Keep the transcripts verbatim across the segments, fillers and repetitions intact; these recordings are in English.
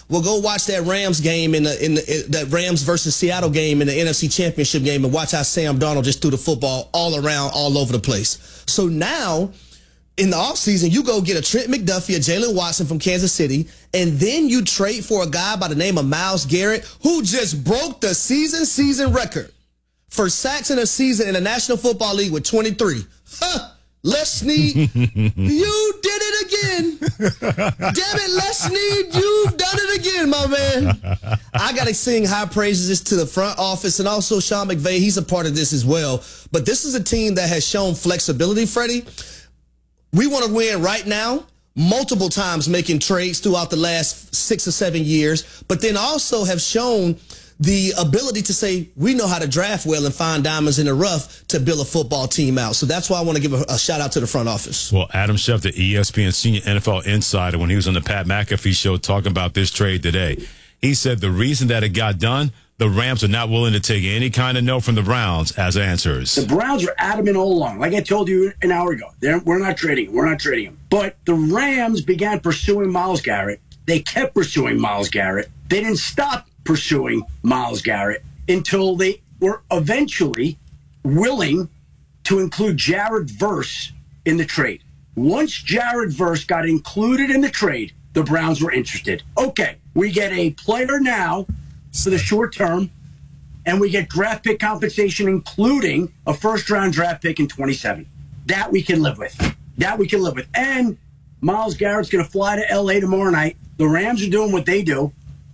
well, go watch that Rams game in the in the in that Rams versus Seattle game in the N F C Championship game and watch how Sam Darnold just threw the football all around, all over the place. So now, in the offseason, you go get a Trent McDuffie, a Jalen Watson from Kansas City, and then you trade for a guy by the name of Myles Garrett, who just broke the season season record for sacks in a season in the National Football League with twenty-three. Huh. Les Snead, you did it again. Damn it, Les Snead, you've done it again, my man. I got to sing high praises to the front office and also Sean McVay. He's a part of this as well. But this is a team that has shown flexibility, Freddie. We want to win right now, multiple times making trades throughout the last six or seven years, but then also have shown the ability to say, we know how to draft well and find diamonds in the rough to build a football team out. So that's why I want to give a, a shout out to the front office. Well, Adam Schefter, E S P N senior N F L insider, when he was on the Pat McAfee show talking about this trade today, he said the reason that it got done, the Rams are not willing to take any kind of no from the Browns as answers. The Browns are adamant all along. Like I told you an hour ago, They're, we're not trading him. We're not trading him. But the Rams began pursuing Myles Garrett. They kept pursuing Myles Garrett. They didn't stop pursuing Myles Garrett until they were eventually willing to include Jared Verse in the trade. Once Jared Verse got included in the trade, the Browns were interested. Okay, we get a player now for the short term, and we get draft pick compensation, including a first-round draft pick in twenty-seven. That we can live with. That we can live with. And Myles Garrett's going to fly to L A tomorrow night. The Rams are doing what they do.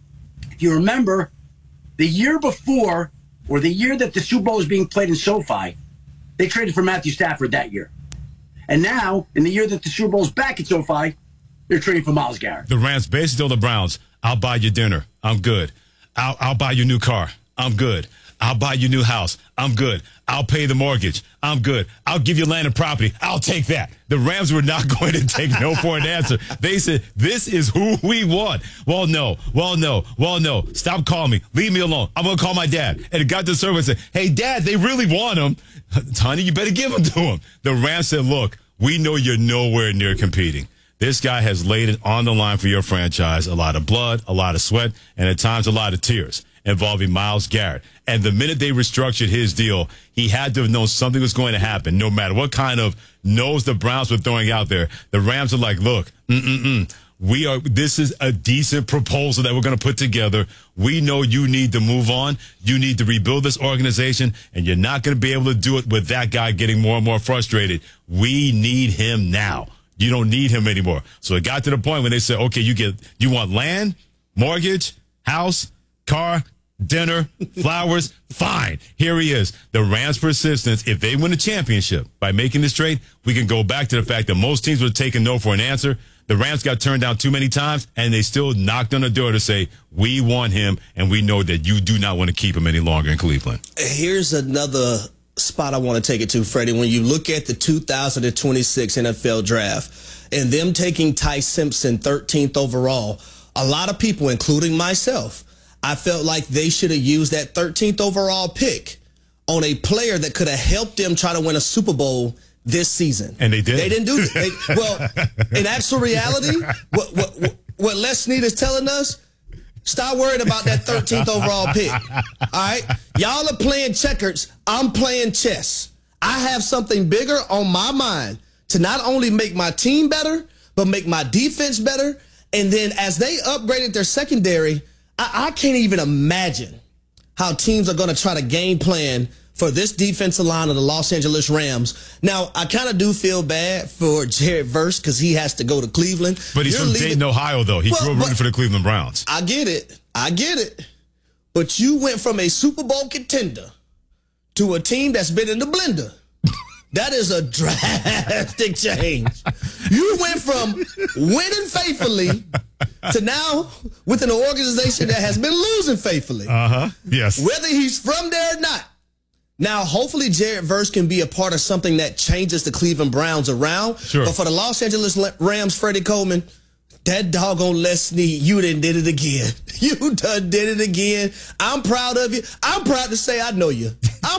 If you remember, the year before, or the year that the Super Bowl was being played in SoFi, they traded for Matthew Stafford that year. And now, in the year that the Super Bowl's back at SoFi, they're trading for Myles Garrett. The Rams basically told the Browns, I'll buy you dinner. I'm good. I'll, I'll buy you a new car. I'm good. I'll buy you a new house. I'm good. I'll pay the mortgage. I'm good. I'll give you land and property. I'll take that. The Rams were not going to take no for an answer. They said, this is who we want. Well, no. Well, no. Well, no. Stop calling me. Leave me alone. I'm going to call my dad. And it got to the service and said, hey, Dad, they really want him. Honey, you better give him to him. The Rams said, look, we know you're nowhere near competing. This guy has laid it on the line for your franchise. A lot of blood, a lot of sweat, and at times a lot of tears involving Myles Garrett. And the minute they restructured his deal, he had to have known something was going to happen. No matter what kind of nose the Browns were throwing out there, the Rams are like, look, mm-mm-mm. We are, this is a decent proposal that we're going to put together. We know you need to move on. You need to rebuild this organization, and you're not going to be able to do it with that guy getting more and more frustrated. We need him now. You don't need him anymore. So it got to the point when they said, okay, you get, you want land, mortgage, house, car, dinner, flowers, fine. Here he is. The Rams' persistence, if they win a championship by making this trade, we can go back to the fact that most teams would have taken no for an answer. The Rams got turned down too many times, and they still knocked on the door to say, we want him, and we know that you do not want to keep him any longer in Cleveland. Here's another spot I want to take it to, Freddie. When you look at the two thousand twenty-six N F L draft and them taking Ty Simpson thirteenth overall, a lot of people, including myself, I felt like they should have used that thirteenth overall pick on a player that could have helped them try to win a Super Bowl this season. And they did. They didn't do it. Well, in actual reality, what, what, what Les Snead is telling us, stop worrying about that thirteenth overall pick. All right? Y'all are playing checkers. I'm playing chess. I have something bigger on my mind to not only make my team better, but make my defense better. And then as they upgraded their secondary, I, I can't even imagine how teams are going to try to game plan for this defensive line of the Los Angeles Rams. Now, I kind of do feel bad for Jared Verse because he has to go to Cleveland. But he's You're from leaving... Dayton, Ohio, though. He well, grew up rooting for the Cleveland Browns. I get it. I get it. But you went from a Super Bowl contender to a team that's been in the blender. That is a drastic change. You went from winning faithfully to now with an organization that has been losing faithfully. Uh-huh. Yes. Whether he's from there or not. Now, hopefully Jared Verse can be a part of something that changes the Cleveland Browns around. Sure. But for the Los Angeles Rams, Freddie Coleman, that doggone Les Snead, you done did it again. You done did it again. I'm proud of you. I'm proud to say I know you. I'm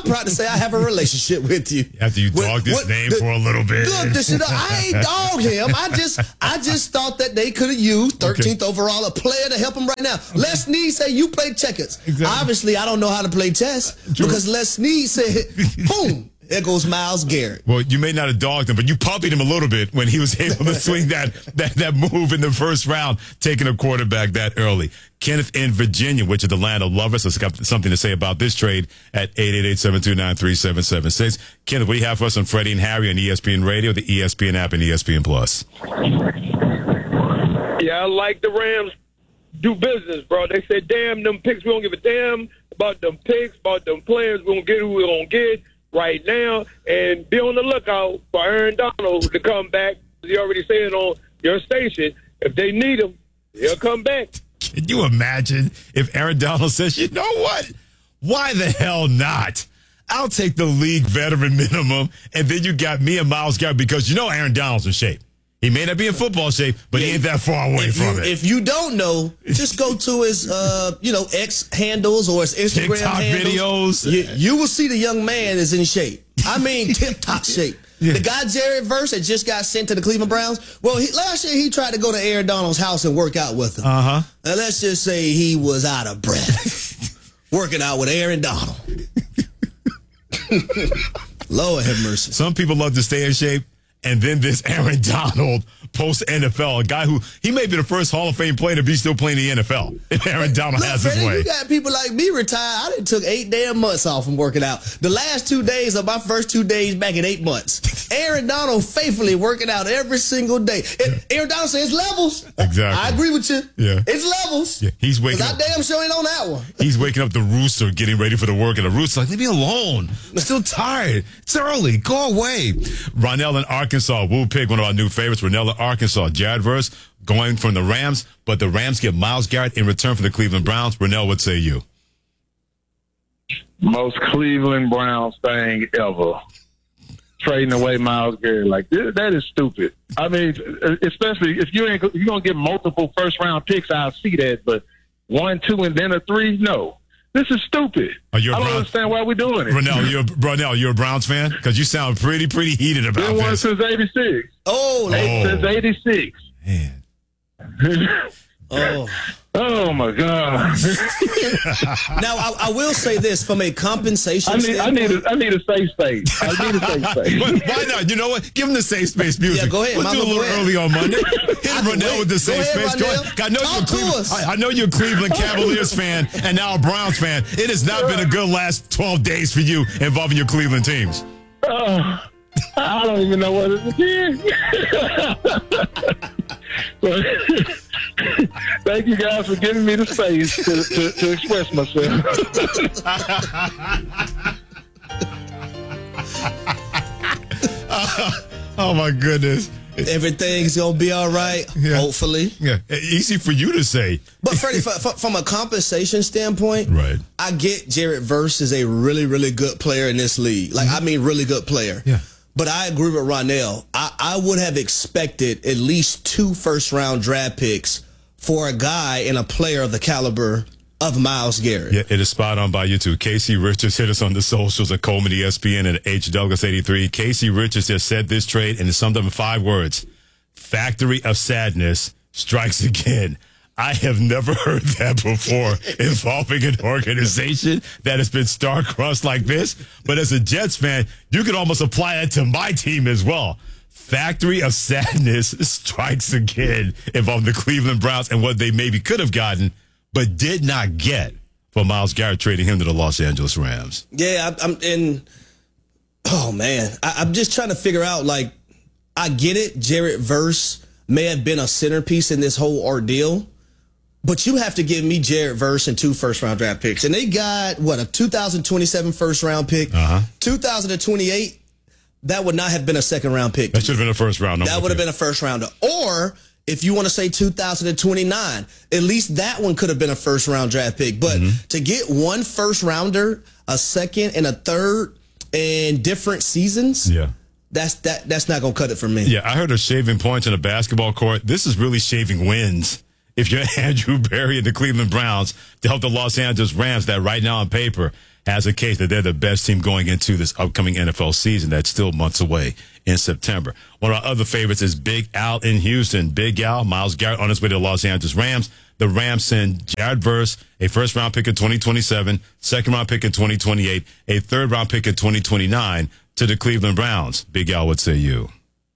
proud to say I have a relationship with you. After you With- dogged his what- name the- for a little bit. Look, this shit, I ain't dogged him. I just, I just thought that they could have used thirteenth overall a player to help him right now. Les Snead say you play checkers. Exactly. Obviously, I don't know how to play chess because Les Snead said, boom, there goes Myles Garrett. Well, you may not have dogged him, but you puppied him a little bit when he was able to swing that, that that move in the first round, taking a quarterback that early. Kenneth in Virginia, which is the land of lovers, has got something to say about this trade at eight eight eight, seven two nine, three seven seven six. Kenneth, what do you have for us on Freddie and Harry on E S P N Radio, the E S P N app, and E S P N Plus? Yeah, I like the Rams do business, bro. They said, damn, them picks, we don't give a damn about them picks, about them players. We don't get who we don't get right now, and be on the lookout for Aaron Donald to come back. You already said on your station, if they need him, he'll come back. Can you imagine if Aaron Donald says, you know what? Why the hell not? I'll take the league veteran minimum, and then you got me and Myles Garrett because you know Aaron Donald's in shape. He may not be in football shape, but he ain't that far away If from you, it. if you don't know, just go to his, uh, you know, X handles or his Instagram TikTok handles. videos. You, you will see the young man is in shape. I mean, tip-top shape. Yeah. The guy Jared Verse that just got sent to the Cleveland Browns. Well, he, last year he tried to go to Aaron Donald's house and work out with him. Uh huh. And let's just say he was out of breath working out with Aaron Donald. Lord have mercy. Some people love to stay in shape, and then this Aaron Donald post N F L, a guy who he may be the first Hall of Fame player to be still playing the N F L. If Aaron Donald Look, has his Freddie, way. you got people like me retired. I done took eight damn months off from working out. The last two days of my first two days back in eight months. Aaron Donald faithfully working out every single day. And Aaron Donald says levels. Exactly. I agree with you. Yeah. It's levels. Yeah, he's waking 'Cause up. I damn sure ain't on that one. He's waking up the rooster, getting ready for the work, and the rooster's like, leave me alone. I'm still tired. It's early. Go away. Ronell in Arkansas. Woo Pig, one of our new favorites. Ronell in Arkansas. Jared Verse going from the Rams, but the Rams get Myles Garrett in return for the Cleveland Browns. Ronell, what say you? Most Cleveland Browns thing ever. Trading away Myles Garrett. Like, that is stupid. I mean, especially if you ain't, you're going to get multiple first round picks, I'll see that. But one, two, and then a three, no. This is stupid. Are you a I don't Brown- understand why we're doing it. Ronell, you're, Ronell, you're a Browns fan? Because you sound pretty, pretty heated about Been one this. since eighty-six. Oh, Lord. Oh. Since eighty-six. Man. Oh. Oh, my God. Now, I, I will say this from a compensation I need, I standpoint. need, a, I need a safe space. I need a safe space. But why not? You know what? Give him the safe space music. Yeah, go ahead, We'll do Mama, a little go ahead. early on Monday. Hit I can Ronell wait. with the Go safe ahead, space. Go Ronell. ahead. I know, you're Talk a to Cleveland, us. I, I know you're a Cleveland Cavaliers fan and now a Browns fan. It has not been a good last twelve days for you involving your Cleveland teams. Uh, I don't even know what it is. But thank you guys for giving me the space to, to, to express myself. Oh, my goodness. Everything's going to be all right, Yeah. hopefully. Yeah, easy for you to say. But Freddie, f- f- from a compensation standpoint, Right. I get Jared Verse is a really, really good player in this league. Like, I mean, really good player. Yeah. But I agree with Ronell. I, I would have expected at least two first-round draft picks for a guy and a player of the caliber of Myles Garrett. Yeah, it is spot on by you too. Casey Richards hit us on the socials at Coleman E S P N and H Douglas eighty-three. Casey Richards just said this trade and it summed up in five words. Factory of sadness strikes again. I have never heard that before involving an organization that has been star-crossed like this. But as a Jets fan, you could almost apply that to my team as well. Factory of sadness strikes again involving the Cleveland Browns and what they maybe could have gotten, but did not get for Myles Garrett trading him to the Los Angeles Rams. Yeah, I, I'm in. Oh man, I, I'm just trying to figure out. Like, I get it. Jared Verse may have been a centerpiece in this whole ordeal, but you have to give me Jared Verse and two first round draft picks, and they got what, a two thousand twenty-seven first round pick, Uh-huh. two thousand twenty-eight. That would not have been a second round pick. That should have been a first round. That would have been a first rounder. Or if you want to say two thousand twenty-nine, at least that one could have been a first round draft pick. But Mm-hmm. to get one first rounder, a second, and a third in different seasons, Yeah. that's that that's not gonna cut it for me. Yeah, I heard of shaving points in a basketball court. This is really shaving wins. If you're Andrew Berry and the Cleveland Browns to help the Los Angeles Rams that right now on paper has a case that they're the best team going into this upcoming N F L season that's still months away in September. One of our other favorites is Big Al in Houston. Big Al, Myles Garrett on his way to the Los Angeles Rams. The Rams send Jared Verse, a first-round pick in twenty twenty-seven, second-round pick in twenty twenty-eight, a third-round pick in twenty twenty-nine to the Cleveland Browns. Big Al, what say you?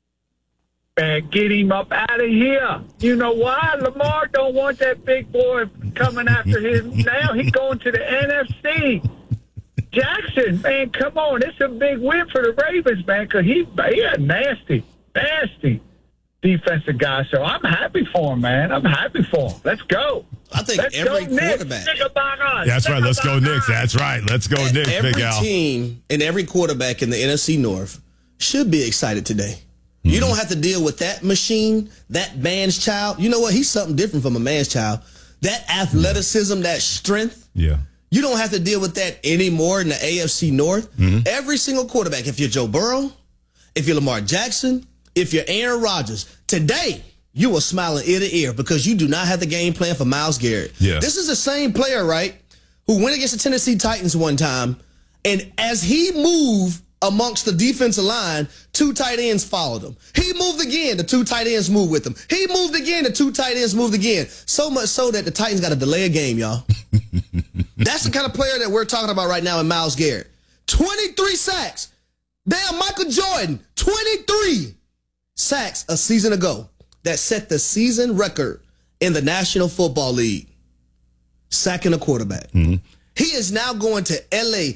Man, get him up out of here. You know why? Lamar don't want that big boy coming after him. Now he's going to the N F C. Jackson, man, come on. It's a big win for the Ravens, man, because he, he a nasty, nasty defensive guy. So I'm happy for him, man. I'm happy for him. Let's go. I think Let's every go, quarterback. Knicks. About us. That's Think right. Let's go about Knicks. us. That's right. Let's go Knicks, Every Big Al. team and every quarterback in the N F C North should be excited today. Mm-hmm. You don't have to deal with that machine, that man's child. You know what? He's something different from a man's child. That athleticism, that strength. Yeah. You don't have to deal with that anymore in the A F C North. Mm-hmm. Every single quarterback, if you're Joe Burrow, if you're Lamar Jackson, if you're Aaron Rodgers, today you are smiling ear to ear because you do not have the game plan for Myles Garrett. Yeah. This is the same player, right, who went against the Tennessee Titans one time, and as he moved amongst the defensive line, two tight ends followed him. He moved again, the two tight ends moved with him. He moved again, the two tight ends moved again. So much so that the Titans got to delay a game, y'all. That's the kind of player that we're talking about right now in Myles Garrett. twenty-three sacks. Damn, Michael Jordan, twenty-three sacks a season ago. That set the season record in the National Football League. Sacking a quarterback. Mm-hmm. He is now going to L A.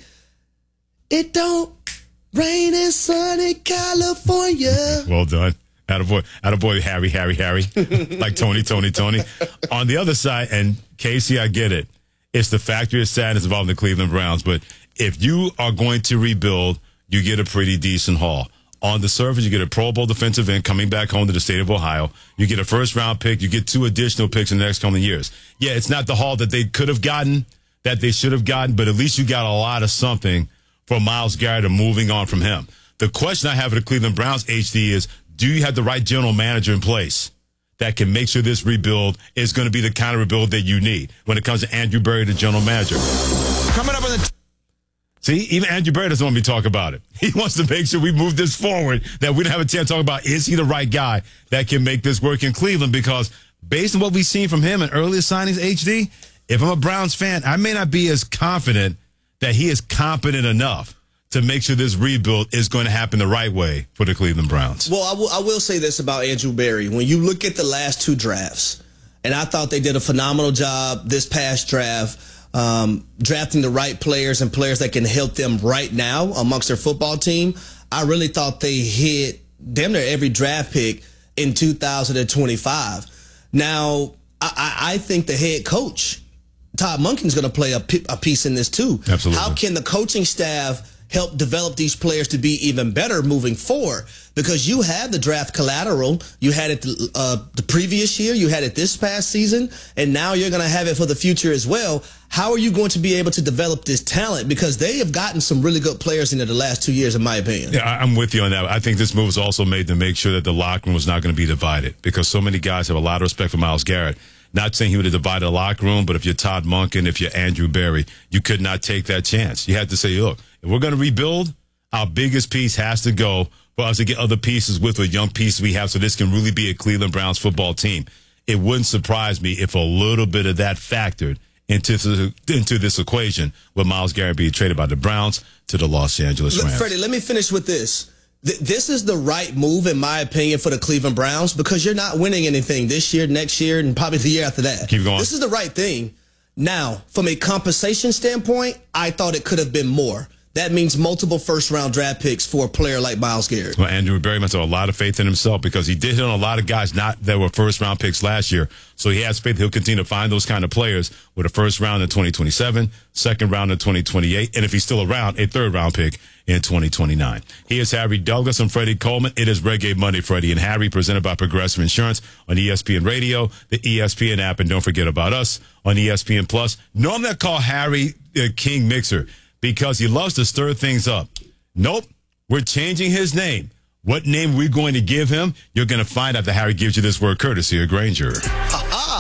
It don't rain in sunny California. Well done. Attaboy, attaboy, Harry, Harry, Harry. Like Tony, Tony, Tony. On the other side, and Casey, I get it. It's the factory of sadness involving the Cleveland Browns. But if you are going to rebuild, you get a pretty decent haul. On the surface, you get a Pro Bowl defensive end coming back home to the state of Ohio. You get a first-round pick. You get two additional picks in the next coming years. Yeah, it's not the haul that they could have gotten, that they should have gotten, but at least you got a lot of something for Myles Garrett and moving on from him. The question I have for the Cleveland Browns, H D, is do you have the right general manager in place that can make sure this rebuild is going to be the kind of rebuild that you need when it comes to Andrew Berry, the general manager? Coming up on the... T- See, even Andrew Berry doesn't want me to talk about it. He wants to make sure we move this forward, that we don't have a chance to talk about, is he the right guy that can make this work in Cleveland? Because based on what we've seen from him in earlier signings, H D, if I'm a Browns fan, I may not be as confident that he is competent enough to make sure this rebuild is going to happen the right way for the Cleveland Browns. Well, I will, I will say this about Andrew Berry. When you look at the last two drafts, and I thought they did a phenomenal job this past draft, um, drafting the right players and players that can help them right now amongst their football team. I really thought they hit damn near every draft pick in two thousand twenty-five. Now, I, I think the head coach, Todd Monken's going to play a, a piece in this too. Absolutely. How can the coaching staff help develop these players to be even better moving forward? Because you have the draft collateral. You had it uh, the previous year. You had it this past season. And now you're going to have it for the future as well. How are you going to be able to develop this talent? Because they have gotten some really good players into the last two years, in my opinion. Yeah, I'm with you on that. I think this move was also made to make sure that the locker room was not going to be divided, because so many guys have a lot of respect for Myles Garrett. Not saying he would have divided the locker room, but if you're Todd Monken, if you're Andrew Berry, you could not take that chance. You had to say, look, if we're going to rebuild, our biggest piece has to go for us to get other pieces with the young pieces we have so this can really be a Cleveland Browns football team. It wouldn't surprise me if a little bit of that factored into, into this equation with Myles Garrett being traded by the Browns to the Los Angeles Rams. Freddie, let me finish with this. This is the right move, in my opinion, for the Cleveland Browns, because you're not winning anything this year, next year, and probably the year after that. Keep going. This is the right thing. Now, from a compensation standpoint, I thought it could have been more. That means multiple first-round draft picks for a player like Myles Garrett. Well, Andrew Berry must have a lot of faith in himself, because he did hit on a lot of guys not that were first-round picks last year. So he has faith he'll continue to find those kind of players with a first round in twenty twenty-seven, second round in twenty twenty-eight, and if he's still around, a third-round pick in twenty twenty-nine. He is Harry Douglas and Freddie Coleman. It is Reggae Monday, Freddie and Harry, presented by Progressive Insurance on E S P N Radio, the E S P N app, and don't forget about us on E S P N Plus. Normally I call Harry uh, King Mixer, because he loves to stir things up. Nope, we're changing his name. What name are we going to give him? You're going to find out that Harry gives you this word courtesy of Granger. Ha-ha!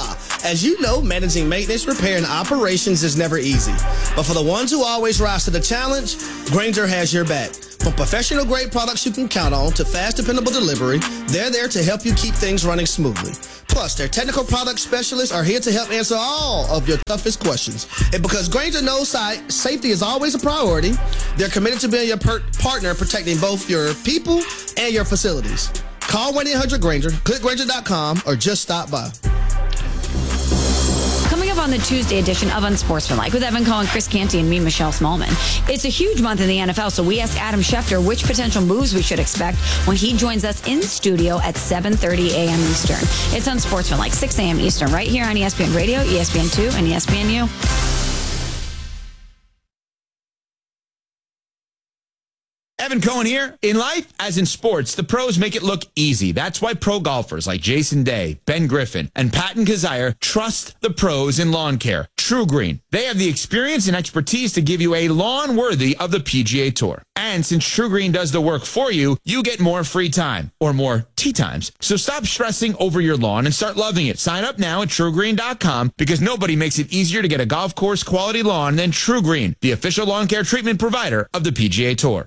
As you know, managing maintenance, repair, and operations is never easy. But for the ones who always rise to the challenge, Grainger has your back. From professional-grade products you can count on to fast, dependable delivery, they're there to help you keep things running smoothly. Plus, their technical product specialists are here to help answer all of your toughest questions. And because Grainger knows si- safety is always a priority, they're committed to being your per- partner, protecting both your people and your facilities. Call one eight hundred Grainger, click Grainger dot com, or just stop by. Coming up on the Tuesday edition of Unsportsmanlike with Evan Cohen, Chris Canty, and me, Michelle Smallman. It's a huge month in the N F L, so we asked Adam Schefter which potential moves we should expect when he joins us in studio at seven thirty a.m. Eastern. It's Unsportsmanlike, six a.m. Eastern, right here on E S P N Radio, E S P N two, and E S P N U. Evan Cohen here. In life, as in sports, the pros make it look easy. That's why pro golfers like Jason Day, Ben Griffin, and Patton Kazire trust the pros in lawn care. True Green. They have the experience and expertise to give you a lawn worthy of the P G A Tour. And since True Green does the work for you, you get more free time, or more tee times. So stop stressing over your lawn and start loving it. Sign up now at True Green dot com because nobody makes it easier to get a golf course quality lawn than True Green, the official lawn care treatment provider of the P G A Tour.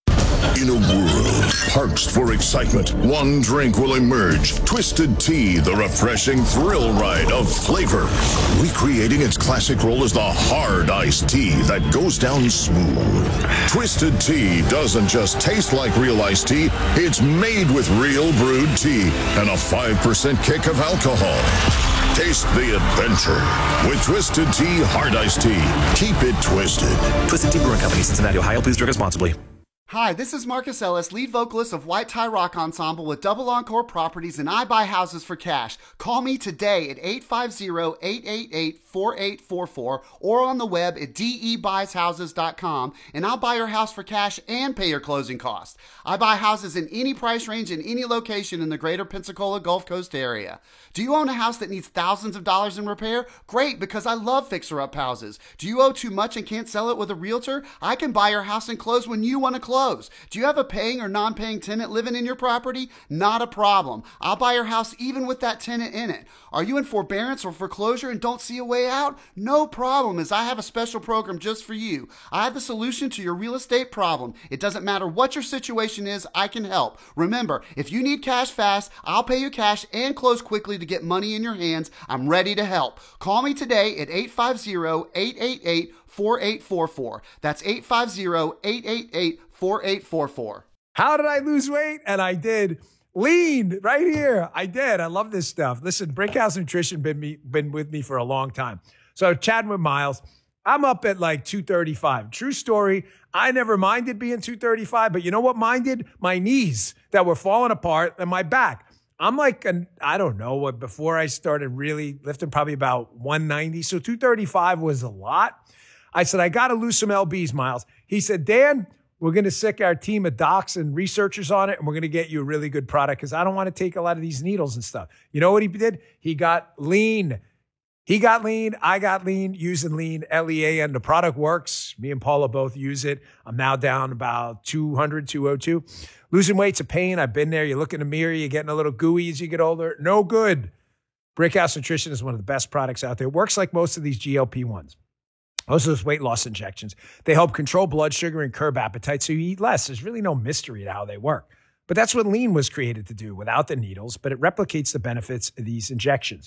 In a world parched for excitement, one drink will emerge. Twisted Tea, the refreshing thrill ride of flavor. Recreating its classic role as the hard iced tea that goes down smooth. Twisted Tea doesn't just taste like real iced tea, it's made with real brewed tea and a five percent kick of alcohol. Taste the adventure with Twisted Tea Hard Iced Tea. Keep it twisted. Twisted Tea Brewing Company, Cincinnati, Ohio. Please drink responsibly. Hi, this is Marcus Ellis, lead vocalist of White Tie Rock Ensemble with Double Encore Properties, and I buy houses for cash. Call me today at eight five zero, eight eight eight, four eight four four or on the web at d e buys houses dot com, and I'll buy your house for cash and pay your closing costs. I buy houses in any price range in any location in the greater Pensacola Gulf Coast area. Do you own a house that needs thousands of dollars in repair? Great, because I love fixer-up houses. Do you owe too much and can't sell it with a realtor? I can buy your house and close when you want to close. Do you have a paying or non-paying tenant living in your property? Not a problem. I'll buy your house even with that tenant in it. Are you in forbearance or foreclosure and don't see a way out? No problem, as I have a special program just for you. I have the solution to your real estate problem. It doesn't matter what your situation is, I can help. Remember, if you need cash fast, I'll pay you cash and close quickly to get money in your hands. I'm ready to help. Call me today at eight five zero, eight eight eight, four eight four four. That's eight five zero, eight eight eight, four eight four four. How did I lose weight? And I did. Lean right here. I did. I love this stuff. Listen, Brickhouse Nutrition been me been with me for a long time. So chatting with Miles, I'm up at like two thirty-five. True story. I never minded being two thirty-five, but you know what minded? My knees that were falling apart and my back. I'm like, an, I don't know what, before I started really lifting, probably about one ninety. So two thirty-five was a lot. I said, I got to lose some L Bs, Miles. He said, Dan, we're going to sick our team of docs and researchers on it, and we're going to get you a really good product because I don't want to take a lot of these needles and stuff. You know what he did? He got lean. He got lean. I got lean using lean, L E A N. The product works. Me and Paula both use it. I'm now down about two hundred, two oh two. Losing weight's a pain. I've been there. You look in the mirror, you're getting a little gooey as you get older. No good. Brickhouse Nutrition is one of the best products out there. It works like most of these G L P ones. Most of those weight loss injections. They help control blood sugar and curb appetite so you eat less. There's really no mystery to how they work. But that's what lean was created to do without the needles, but it replicates the benefits of these injections.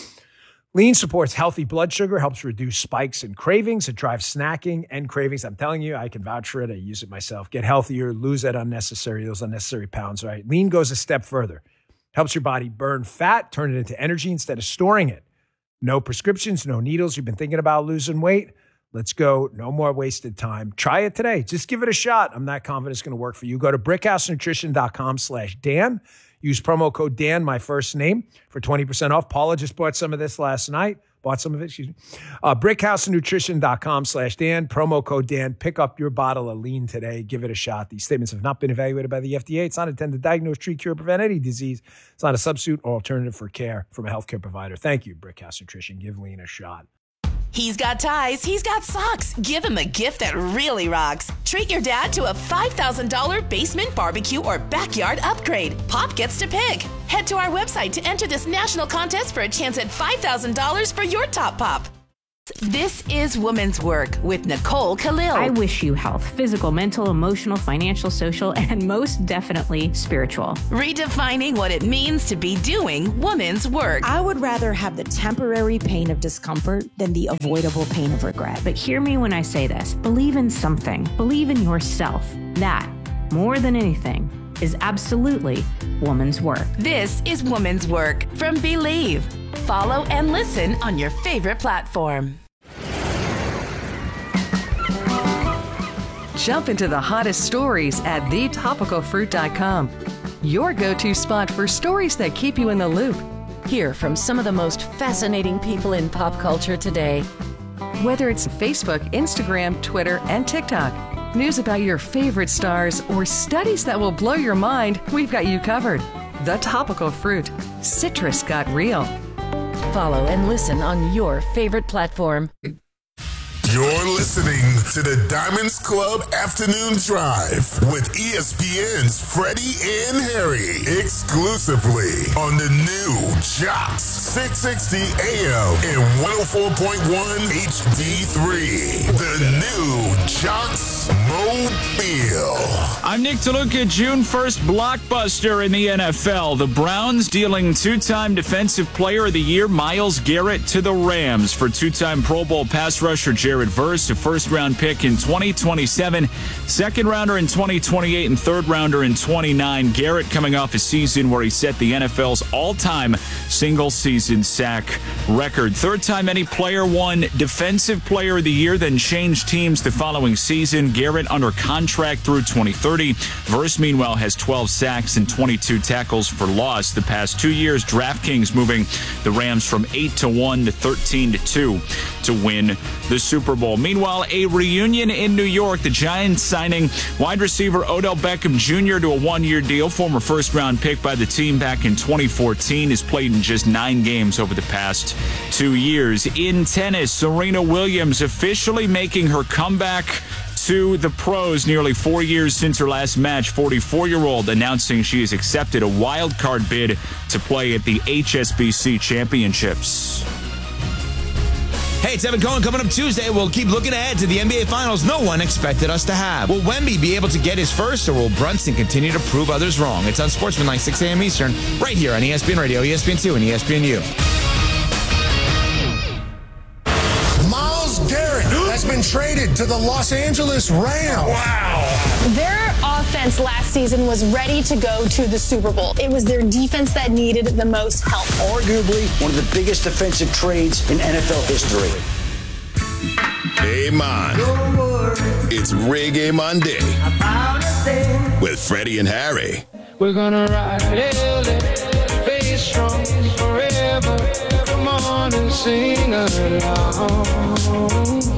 Lean supports healthy blood sugar, helps reduce spikes and cravings. It drives snacking and cravings. I'm telling you, I can vouch for it. I use it myself. Get healthier, lose that unnecessary, those unnecessary pounds, right? Lean goes a step further. Helps your body burn fat, turn it into energy instead of storing it. No prescriptions, no needles. You've been thinking about losing weight? Let's go. No more wasted time. Try it today. Just give it a shot. I'm not confident it's going to work for you. Go to brickhousenutrition.com slash Dan. Use promo code Dan, my first name, for twenty percent off. Paula just bought some of this last night. Bought some of it, excuse me. Uh, brickhousenutrition.com slash Dan. Promo code Dan. Pick up your bottle of lean today. Give it a shot. These statements have not been evaluated by the F D A. It's not intended to diagnose, treat, cure, prevent any disease. It's not a substitute or alternative for care from a healthcare provider. Thank you, Brickhouse Nutrition. Give lean a shot. He's got ties, he's got socks. Give him a gift that really rocks. Treat your dad to a five thousand dollars basement barbecue or backyard upgrade. Pop gets to pick. Head to our website to enter this national contest for a chance at five thousand dollars for your top pop. This is Woman's Work with Nicole Khalil. I wish you health, physical, mental, emotional, financial, social, and most definitely spiritual. Redefining what it means to be doing woman's work. I would rather have the temporary pain of discomfort than the avoidable pain of regret. But hear me when I say this. Believe in something. Believe in yourself. That, more than anything, is absolutely woman's work. This is Woman's Work from Believe. Follow and listen on your favorite platform. Jump into the hottest stories at the topical fruit dot com. Your go-to spot for stories that keep you in the loop. Hear from some of the most fascinating people in pop culture today. Whether it's Facebook, Instagram, Twitter, and TikTok, news about your favorite stars, or studies that will blow your mind, we've got you covered. The Topical Fruit. Citrus got real. Follow and listen on your favorite platform. You're listening to the Diamonds Club Afternoon Drive with E S P N's Freddie and Harry, exclusively on the new Jocks six sixty A M and one oh four point one H D three. The new Jocks Mobile. I'm Nick DeLuca. June first blockbuster in the N F L. The Browns dealing two-time Defensive Player of the Year Myles Garrett to the Rams for two-time Pro Bowl pass rusher Jared Verse, a first-round pick in twenty twenty-seven, second-rounder in twenty twenty-eight, and third-rounder in twenty-nine. Garrett coming off a season where he set the N F L's all-time single-season sack record. Third time any player won Defensive Player of the Year, then changed teams the following season. Garrett under contract through twenty thirty. Verse, meanwhile, has twelve sacks and twenty-two tackles for loss the past two years. DraftKings moving the Rams from eight to one to thirteen to two to win the Super Bowl. Meanwhile, a reunion in New York. The Giants signing wide receiver Odell Beckham Junior to a one-year deal. Former first-round pick by the team back in twenty fourteen. Has played in just nine games over the past two years. In tennis, Serena Williams officially making her comeback to the pros nearly four years since her last match. forty-four-year-old announcing she has accepted a wild card bid to play at the H S B C Championships. Hey, it's Evan Cohen. Coming up Tuesday, we'll keep looking ahead to the N B A Finals no one expected us to have. Will Wemby be able to get his first, or will Brunson continue to prove others wrong? It's on Sportsmanlike, six a.m. Eastern, right here on E S P N Radio, E S P N two, and E S P N U. Myles Garrett has been traded to the Los Angeles Rams. Wow. Their offense last season was ready to go to the Super Bowl. It was their defense that needed the most help. Arguably one of the biggest defensive trades in N F L history. Hey, man. It's Reggae Monday with Freddie and Harry. We're gonna ride it, face strong forever. Come on and sing along.